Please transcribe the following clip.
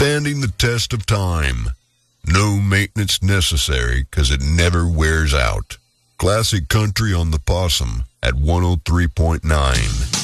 standing the test of time. No maintenance necessary because it never wears out. Classic country on the Possum at 103.9.